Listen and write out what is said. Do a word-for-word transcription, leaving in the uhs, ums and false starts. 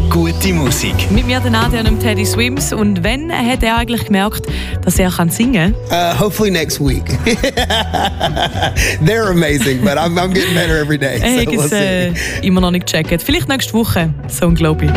gute Musik. Mit mir der Nadia und dem Teddy Swims. Und wenn hat er eigentlich gemerkt, dass er kann singen kann? Uh, hopefully next week. They're amazing, but I'm, I'm getting better every day. Er So hat we'll es äh, see. immer noch nicht gecheckt. Vielleicht nächste Woche. So unglaublich.